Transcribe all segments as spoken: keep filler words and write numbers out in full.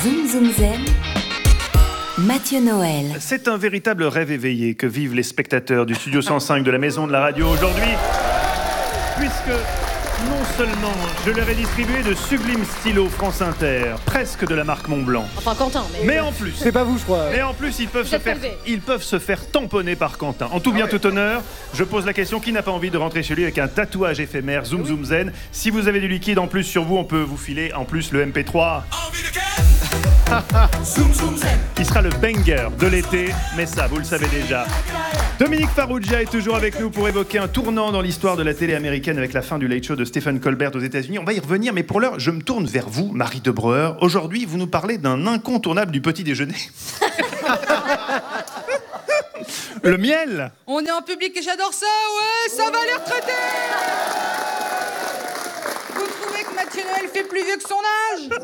Zoom Zoom Zen, Mathieu Noël. C'est un véritable rêve éveillé que vivent les spectateurs du Studio cent cinq de la Maison de la Radio aujourd'hui, puisque non seulement je leur ai distribué de sublimes stylos France Inter, presque de la marque Montblanc. Enfin Quentin, mais... Mais en plus... C'est pas vous, je crois. Mais en plus, ils peuvent, Vous se êtes faire, relevé. ils peuvent se faire tamponner par Quentin. En tout bien, tout honneur, je pose la question, qui n'a pas envie de rentrer chez lui avec un tatouage éphémère Zoom Zoom Zen? Si vous avez du liquide en plus sur vous, on peut vous filer en plus le M P trois. Qui sera le banger de l'été, mais ça, vous le savez déjà. Dominique Farrugia est toujours avec nous pour évoquer un tournant dans l'histoire de la télé américaine avec la fin du Late Show de Stephen Colbert aux États-Unis. On va y revenir, mais pour l'heure, je me tourne vers vous, Marie de Breuer. Aujourd'hui, vous nous parlez d'un incontournable du petit déjeuner. Le miel. On est en public et j'adore ça, ouais, ça va les retraités. Vous trouvez que Mathieu Noël fait plus vieux que son âge?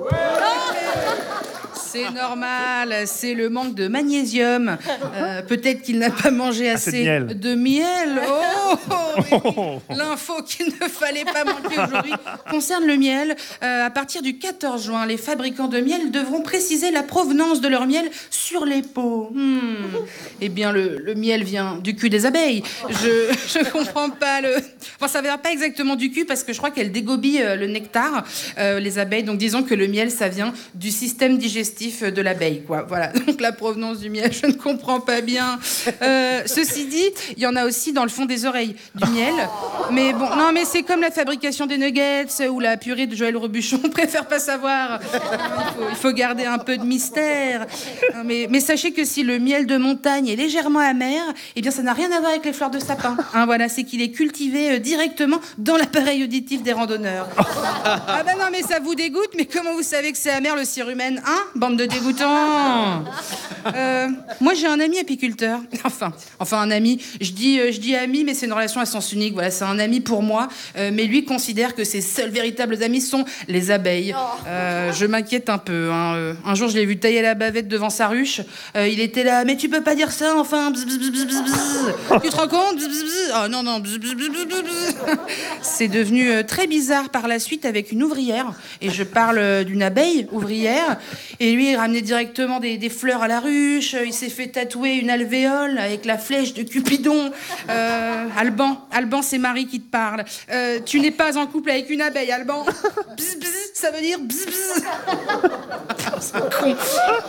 C'est normal, c'est le manque de magnésium. Euh, peut-être qu'il n'a pas mangé assez, Assez de miel. de miel. Oh, oh, oui, oui. L'info qu'il ne fallait pas manquer aujourd'hui concerne le miel. Euh, à partir du quatorze juin, les fabricants de miel devront préciser la provenance de leur miel sur les pots. Hmm. Eh bien, le, le miel vient du cul des abeilles. Je je comprends pas le... Enfin, ça vient pas exactement du cul parce que je crois qu'elles dégobillent euh, le nectar, euh, les abeilles. Donc, disons que le miel, ça vient du système digestif de l'abeille, quoi. Voilà. Donc, la provenance du miel, je ne comprends pas bien. Euh, ceci dit, il y en a aussi dans le fond des oreilles, du miel. Mais bon, non, mais c'est comme la fabrication des nuggets ou la purée de Joël Robuchon. On préfère pas savoir. Il faut, il faut garder un peu de mystère. Mais, mais sachez que si le miel de montagne est légèrement amer, eh bien, ça n'a rien à voir avec les fleurs de sapin. Hein, voilà, c'est qu'il est cultivé euh, directement dans l'appareil auditif des randonneurs. Ah ben non, mais ça vous dégoûte. Mais comment vous savez que c'est amer le cérumen, hein? Bande de dégoûtants. Euh, moi, j'ai un ami apiculteur. Enfin, enfin un ami. Je dis, euh, je dis ami, mais c'est une relation à sens unique. Voilà, c'est un ami pour moi. Euh, mais lui considère que ses seuls véritables amis sont les abeilles. Euh, je m'inquiète un peu. Hein. Euh, un jour, je l'ai vu tailler la bavette devant sa ruche. Euh, il était là, mais tu peux pas dire ça, enfin. Bzz, bzz, bzz, bzz, bzz. Tu te rends compte? Bzz, bzz, bzz. Oh non, non. Bzz, bzz, bzz, bzz, bzz. C'est devenu euh, très bizarre par la suite avec une ouvrière. Et je parle euh, d'une abeille ouvrière. Et lui, il ramenait directement des, des fleurs à la ruche. Il s'est fait tatouer une alvéole avec la flèche de Cupidon. Euh, Alban, Alban, c'est Marie qui te parle. Euh, tu n'es pas en couple avec une abeille, Alban. Bzz, bzz, ça veut dire bzz, bzz. C'est con. Euh,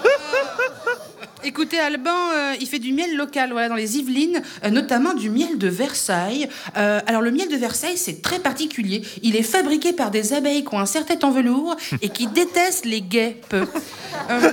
Écoutez, Alban, euh, il fait du miel local, voilà, dans les Yvelines, euh, notamment du miel de Versailles. Euh, alors, le miel de Versailles, c'est très particulier. Il est fabriqué par des abeilles qui ont un serre-tête en velours et qui détestent les guêpes. Euh...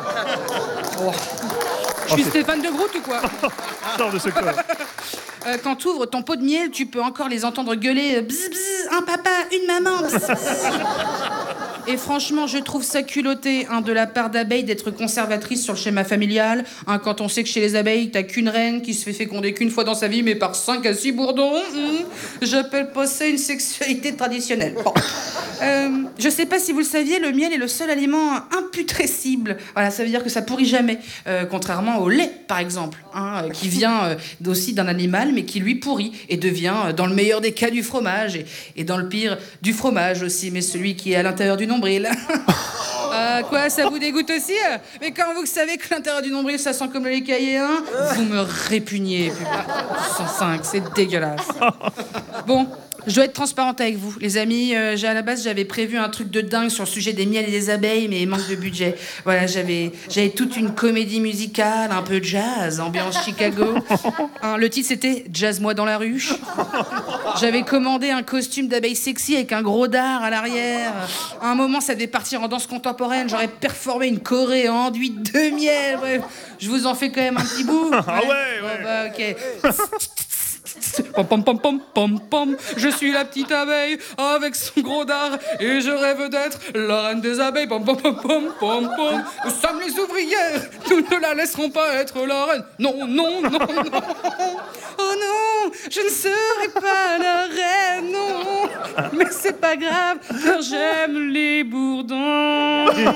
Oh. Je suis Stéphane de Groot ou quoi? Sors de ce corps. Euh, quand tu ouvres ton pot de miel, tu peux encore les entendre gueuler euh, bzz, bzz, un papa, une maman. Bzz, bzz. Et franchement, je trouve ça culotté hein, de la part d'abeilles d'être conservatrice sur le schéma familial. Hein, quand on sait que chez les abeilles, t'as qu'une reine qui se fait féconder qu'une fois dans sa vie, mais par cinq à six bourdons. Hum, J'appelle pas ça une sexualité traditionnelle. Bon. Euh, je sais pas si vous le saviez, le miel est le seul aliment imputrescible. Voilà, ça veut dire que ça pourrit jamais. Euh, contrairement au lait, par exemple, hein, euh, qui vient euh, aussi d'un animal, mais qui lui pourrit et devient, euh, dans le meilleur des cas, du fromage. Et, et dans le pire, du fromage aussi, mais celui qui est à l'intérieur du nombril. Euh, quoi, ça vous dégoûte aussi? Mais quand vous savez que l'intérieur du nombril, ça sent comme le lait cailléen, vous me répugnez. cent cinq, c'est dégueulasse. Bon, je dois être transparente avec vous, les amis. Euh, j'ai, à la base, j'avais prévu un truc de dingue sur le sujet des miels et des abeilles, mais manque de budget. Voilà, j'avais, j'avais toute une comédie musicale, un peu jazz, ambiance Chicago. Hein, le titre, c'était « Jazz-moi dans la ruche ». J'avais commandé un costume d'abeille sexy avec un gros dard à l'arrière. À un moment, ça devait partir en danse contemporaine. J'aurais performé une choré en enduit de miel. Bref, je vous en fais quand même un petit bout. Ah ouais, ouais. Bon, bah, ok. Pom pom pom pom pom pom. Je suis la petite abeille avec son gros dard et je rêve d'être la reine des abeilles. Pom pom pom pom pom pom. Nous sommes les ouvrières, nous ne la laisserons pas être la reine. Non, non, non, non. Oh non, je ne serai pas la reine, non. Mais c'est pas grave, car j'aime les bourdons. Yeah.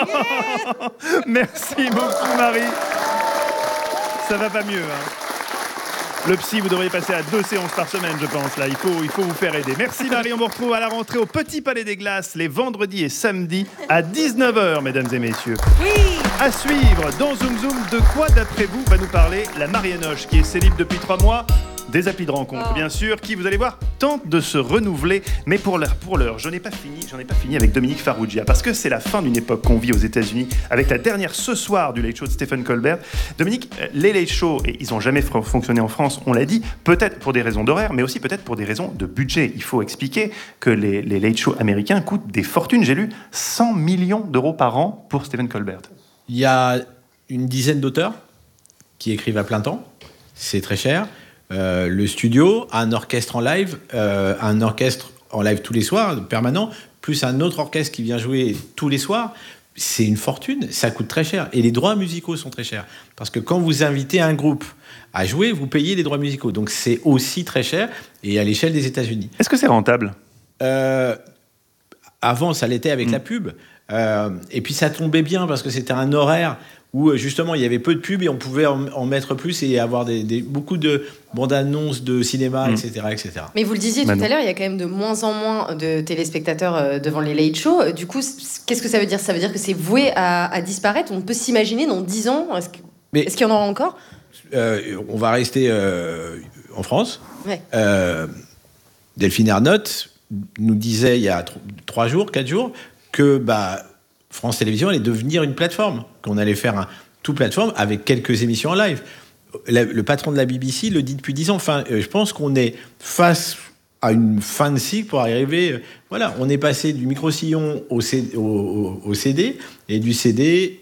Merci beaucoup, Marie. Ça va pas mieux, hein. Le psy, vous devriez passer à deux séances par semaine, je pense. Là, il faut, il faut vous faire aider. Merci Marie, on vous retrouve à la rentrée au Petit Palais des Glaces les vendredis et samedis à dix-neuf heures, mesdames et messieurs. Oui. À suivre dans Zoom Zoom, de quoi d'après vous va nous parler la Marianoche, qui est célèbre depuis trois mois. Des applis de rencontre, oh. bien sûr, qui, vous allez voir, tentent de se renouveler. Mais pour l'heure, pour l'heure, je n'ai pas fini, j'en ai pas fini avec Dominique Farrugia, parce que c'est la fin d'une époque qu'on vit aux États-Unis, avec la dernière ce soir du Late Show de Stephen Colbert. Dominique, les Late Show, et ils n'ont jamais f- fonctionné en France, on l'a dit, peut-être pour des raisons d'horaire, mais aussi peut-être pour des raisons de budget. Il faut expliquer que les, les Late Show américains coûtent des fortunes. J'ai lu cent millions d'euros par an pour Stephen Colbert. Il y a une dizaine d'auteurs qui écrivent à plein temps. C'est très cher. Euh, le studio, un orchestre en live, euh, un orchestre en live tous les soirs, permanent, plus un autre orchestre qui vient jouer tous les soirs, c'est une fortune, ça coûte très cher. Et les droits musicaux sont très chers. Parce que quand vous invitez un groupe à jouer, vous payez les droits musicaux. Donc c'est aussi très cher, et à l'échelle des États-Unis. Est-ce que c'est rentable ? euh, Avant, ça l'était avec mmh. la pub. Euh, et puis ça tombait bien, parce que c'était un horaire où justement il y avait peu de pubs et on pouvait en, en mettre plus et avoir des, des, beaucoup de bandes-annonces de cinéma, mmh. et cetera, et cetera. Mais vous le disiez Manon. tout à l'heure, il y a quand même de moins en moins de téléspectateurs devant les late shows. Du coup, qu'est-ce que ça veut dire ? Ça veut dire que c'est voué à, à disparaître. On peut s'imaginer dans dix ans, est-ce, que, Mais, est-ce qu'il y en aura encore ? euh, On va rester euh, en France. Ouais. Euh, Delphine Ernotte nous disait il y a trois jours, quatre jours, que bah, France Télévisions allait devenir une plateforme, qu'on allait faire un tout plateforme avec quelques émissions en live. Le, le patron de la B B C le dit depuis dix ans. Enfin, euh, je pense qu'on est face à une fin de cycle pour arriver... Euh, voilà, on est passé du micro-sillon au, C, au, au, au C D, et du C D...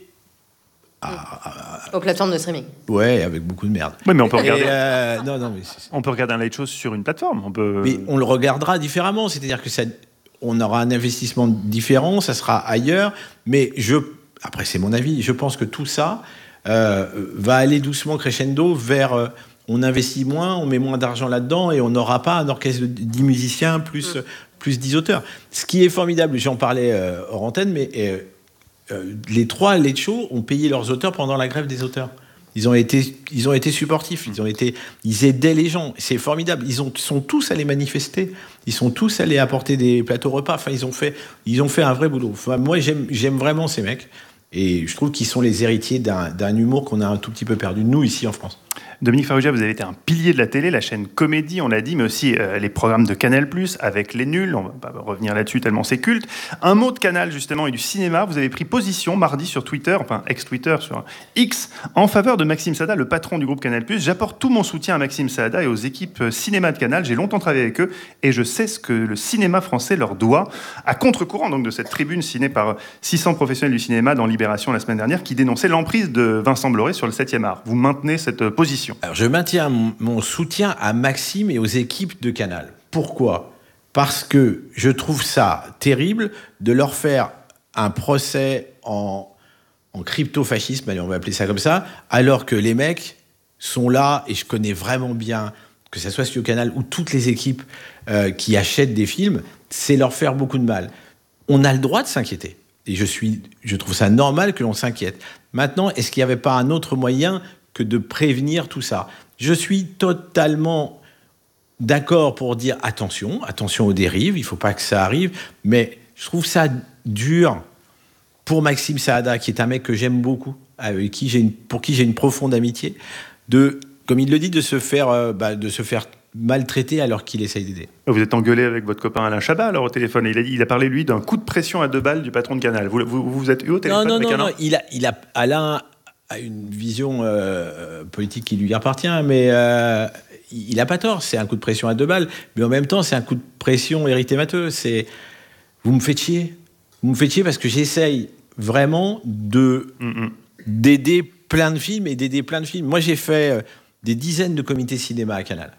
À, à, aux plateformes de streaming. Ouais, avec beaucoup de merde. Oui, mais on peut regarder. Euh, non, non, mais on peut regarder un late show sur une plateforme. On peut. Mais on le regardera différemment. C'est-à-dire que ça, on aura un investissement différent, ça sera ailleurs. Mais je, après c'est mon avis, je pense que tout ça euh, va aller doucement crescendo vers. Euh, on investit moins, on met moins d'argent là-dedans et on n'aura pas un orchestre de dix musiciens plus mmh. plus dix auteurs. Ce qui est formidable, j'en parlais euh, hors antenne, mais euh, Euh, les trois late show ont payé leurs auteurs pendant la grève des auteurs. Ils ont été, ils ont été supportifs, ils ont été, ils aidaient les gens. C'est formidable. Ils ont, sont tous allés manifester. Ils sont tous allés apporter des plateaux repas. Enfin, ils ont fait, ils ont fait un vrai boulot. Enfin, moi, j'aime, j'aime vraiment ces mecs. Et je trouve qu'ils sont les héritiers d'un, d'un humour qu'on a un tout petit peu perdu, nous, ici en France. Dominique Farrugia, vous avez été un pilier de la télé, la chaîne Comédie, on l'a dit, mais aussi euh, les programmes de Canal+, avec Les Nuls, on va pas revenir là-dessus tellement c'est culte. Un mot de Canal, justement, et du cinéma, vous avez pris position mardi sur Twitter, enfin ex-Twitter, sur X, en faveur de Maxime Saada, le patron du groupe Canal+. J'apporte tout mon soutien à Maxime Saada et aux équipes cinéma de Canal, j'ai longtemps travaillé avec eux, et je sais ce que le cinéma français leur doit, à contre-courant donc de cette tribune signée par six cents professionnels du cinéma dans Libération la semaine dernière, qui dénonçait l'emprise de Vincent Bolloré sur le septième art. Vous maintenez cette position ? Alors, je maintiens mon, mon soutien à Maxime et aux équipes de Canal. Pourquoi ? Parce que je trouve ça terrible de leur faire un procès en, en crypto-fascisme, allez, on va appeler ça comme ça, alors que les mecs sont là, et je connais vraiment bien, que ce soit sur Canal ou toutes les équipes euh, qui achètent des films, c'est leur faire beaucoup de mal. On a le droit de s'inquiéter. Et je, suis, je trouve ça normal que l'on s'inquiète. Maintenant, est-ce qu'il n'y avait pas un autre moyen que de prévenir tout ça ? Je suis totalement d'accord pour dire attention, attention aux dérives, il ne faut pas que ça arrive, mais je trouve ça dur pour Maxime Saada, qui est un mec que j'aime beaucoup, avec qui j'ai une, pour qui j'ai une profonde amitié, de, comme il le dit, de se faire, euh, bah, de se faire maltraiter alors qu'il essaye d'aider. Vous êtes engueulé avec votre copain Alain Chabat alors au téléphone. Il a, il a parlé lui d'un coup de pression à deux balles du patron de Canal. Vous vous, vous êtes eu au téléphone non, non, avec non, Alain ? Non, il a, il a, Alain a une vision euh, politique qui lui appartient, mais euh, il n'a pas tort. C'est un coup de pression à deux balles, mais en même temps, c'est un coup de pression érythémateux. C'est vous me faites chier, vous me faites chier parce que j'essaye vraiment de mm-hmm. d'aider plein de films et d'aider plein de films. Moi, j'ai fait euh, des dizaines de comités cinéma à Canal.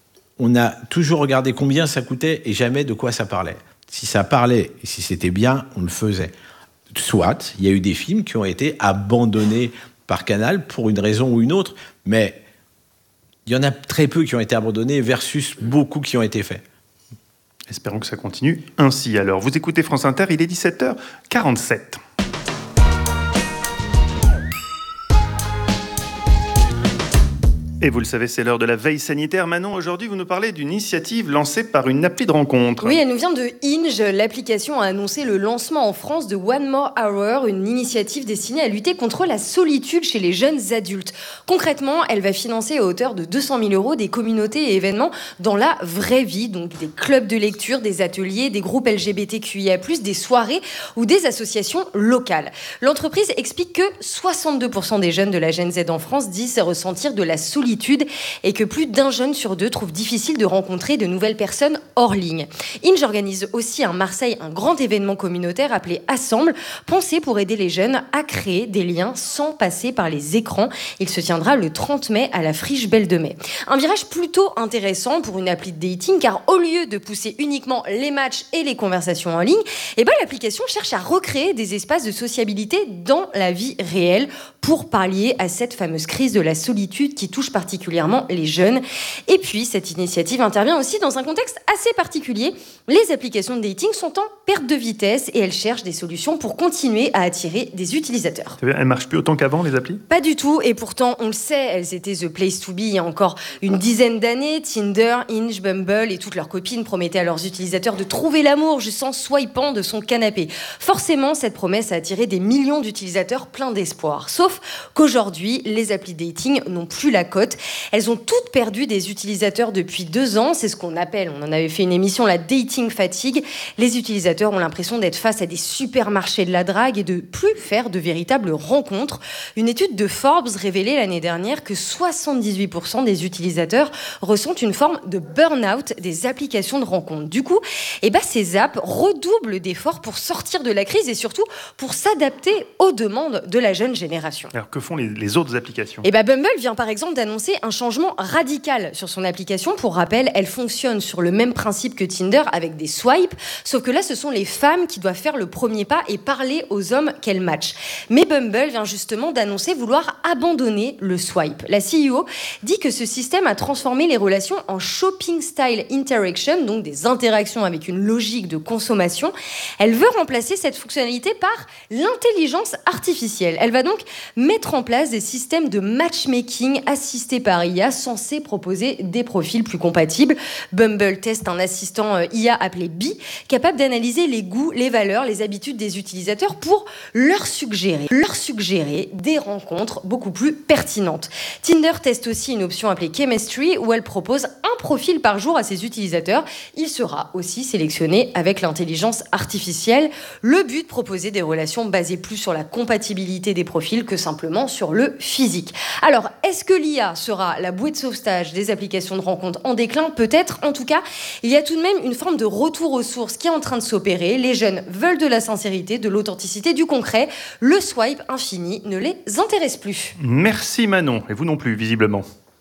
On a toujours regardé combien ça coûtait et jamais de quoi ça parlait. Si ça parlait et si c'était bien, on le faisait. Soit, il y a eu des films qui ont été abandonnés par Canal pour une raison ou une autre, mais il y en a très peu qui ont été abandonnés versus beaucoup qui ont été faits. Espérons que ça continue ainsi. Alors, vous écoutez France Inter, il est dix-sept heures quarante-sept. Et vous le savez, c'est l'heure de la veille sanitaire. Manon, aujourd'hui, vous nous parlez d'une initiative lancée par une appli de rencontre. Oui, elle nous vient de Hinge. L'application a annoncé le lancement en France de One More Hour, une initiative destinée à lutter contre la solitude chez les jeunes adultes. Concrètement, elle va financer à hauteur de deux cent mille euros des communautés et événements dans la vraie vie, donc des clubs de lecture, des ateliers, des groupes L G B T Q I A plus, des soirées ou des associations locales. L'entreprise explique que soixante-deux pour cent des jeunes de la Gen Z en France disent ressentir de la solitude et que plus d'un jeune sur deux trouve difficile de rencontrer de nouvelles personnes hors ligne. Hinge organise aussi à Marseille un grand événement communautaire appelé Assemble, pensé pour aider les jeunes à créer des liens sans passer par les écrans. Il se tiendra le trente mai à la Friche Belle de Mai. Un virage plutôt intéressant pour une appli de dating, car au lieu de pousser uniquement les matchs et les conversations en ligne, eh ben l'application cherche à recréer des espaces de sociabilité dans la vie réelle pour pallier à cette fameuse crise de la solitude qui touche particulièrement les jeunes. Et puis, cette initiative intervient aussi dans un contexte assez particulier. Les applications de dating sont en perte de vitesse et elles cherchent des solutions pour continuer à attirer des utilisateurs. Elles ne marchent plus autant qu'avant, les applis ? Pas du tout, et pourtant, on le sait, elles étaient the place to be il y a encore une dizaine d'années. Tinder, Hinge, Bumble et toutes leurs copines promettaient à leurs utilisateurs de trouver l'amour juste en swipant de son canapé. Forcément, cette promesse a attiré des millions d'utilisateurs pleins d'espoir. Sauf qu'aujourd'hui, les applis dating n'ont plus la cote. Elles ont toutes perdu des utilisateurs depuis deux ans. C'est ce qu'on appelle, on en avait fait une émission, la dating fatigue. Les utilisateurs ont l'impression d'être face à des supermarchés de la drague et de plus faire de véritables rencontres. Une étude de Forbes révélait l'année dernière que soixante-dix-huit pour cent des utilisateurs ressentent une forme de burn-out des applications de rencontres. Du coup, eh ben, ces apps redoublent d'efforts pour sortir de la crise et surtout pour s'adapter aux demandes de la jeune génération. Alors, que font les, les autres applications ? Eh ben, Bumble vient par exemple d'annoncer un changement radical sur son application. Pour rappel, elle fonctionne sur le même principe que Tinder avec des swipes, sauf que là, ce sont les femmes qui doivent faire le premier pas et parler aux hommes qu'elles matchent. Mais Bumble vient justement d'annoncer vouloir abandonner le swipe. La C E O dit que ce système a transformé les relations en shopping style interaction, donc des interactions avec une logique de consommation. Elle veut remplacer cette fonctionnalité par l'intelligence artificielle. Elle va donc mettre en place des systèmes de matchmaking assistés par I A censés proposer des profils plus compatibles. Bumble teste un assistant I A appelé Bee, capable d'analyser les goûts, les valeurs, les habitudes des utilisateurs pour leur suggérer, leur suggérer des rencontres beaucoup plus pertinentes. Tinder teste aussi une option appelée Chemistry où elle propose un profil par jour à ses utilisateurs. Il sera aussi sélectionné avec l'intelligence artificielle. Le but, proposer des relations basées plus sur la compatibilité des profils que simplement sur le physique. Alors, est-ce que l'I A sera la bouée de sauvetage des applications de rencontres en déclin ? Peut-être. En tout cas, il y a tout de même une forme de retour aux sources qui est en train de s'opérer. Les jeunes veulent de la sincérité, de l'authenticité, du concret. Le swipe infini ne les intéresse plus. Merci Manon, et vous non plus, visiblement.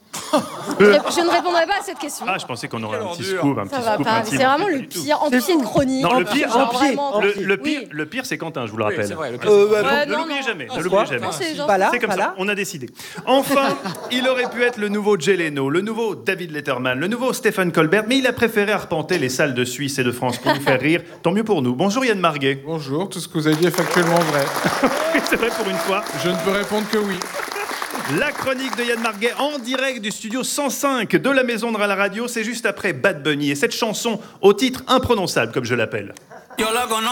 Je ne répondrai pas à cette question. Ah, je pensais qu'on aurait un petit scoop, un Ça petit va scoop pas. intime. C'est vraiment le pire. En pied de chronique. Non, le pire, Genre en vraiment, pied, quoi. le, le pire, Oui. le pire, c'est Quentin, je vous le rappelle. Oui, c'est vrai, le pire. Euh, bah, Ouais, Ne non, l'oubliez non. jamais, Ah, ne l'oubliez jamais. Non, c'est genre- Pas là, C'est comme pas ça, là. on a décidé. Enfin, il aurait pu être le nouveau Jay Leno, le nouveau David Letterman, le nouveau Stephen Colbert, mais il a préféré arpenter les salles de Suisse et de France pour nous faire rire. Tant mieux pour nous. Bonjour Yann Marguet. Bonjour, tout ce que vous avez dit est factuellement vrai. C'est vrai pour une fois. Je ne peux répondre que oui. La chronique de Yann Marguet en direct du studio cent cinq de la Maison de la Radio, c'est juste après Bad Bunny et cette chanson au titre imprononçable, comme je l'appelle.